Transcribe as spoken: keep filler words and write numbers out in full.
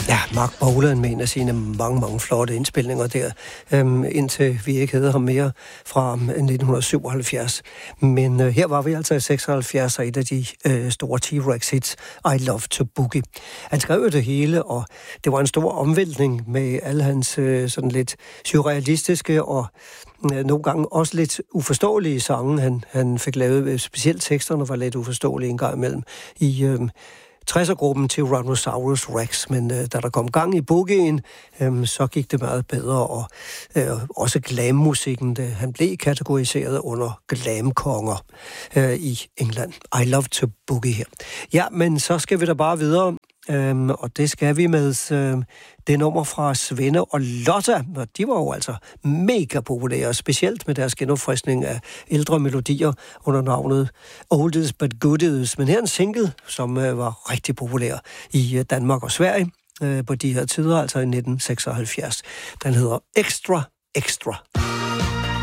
Ja, Mark Bolan med en af sine mange, mange flotte indspilninger der, øhm, indtil vi ikke havde ham mere fra nitten syvoghalvfjerds. Men øh, her var vi altså i seksoghalvfjerds, og et af de øh, store T-Rex hits, I Love to Boogie. Han skrev det hele, og det var en stor omvæltning med alle hans øh, sådan lidt surrealistiske og øh, nogle gange også lidt uforståelige sange, han, han fik lavet. Specielt teksterne var lidt uforståelige en gang imellem i øh, tresser-gruppen Tyrannosaurus Rex, men øh, da der kom gang i boogien, øh, så gik det meget bedre, og øh, også glam-musikken, det, han blev kategoriseret under glam-konger øh, i England. I Love to Boogie her. Ja, men så skal vi da bare videre, øh, og det skal vi med øh, det nummer fra Svende og Lotta, og de var jo altså mega populære, specielt med deres genopfriskning af ældre melodier under navnet Oldies But Goodies. Men her er en single, som øh, var rigtig populær i øh, Danmark og Sverige øh, på de her tider, altså i nitten seksoghalvfjerds. Den hedder Extra Extra.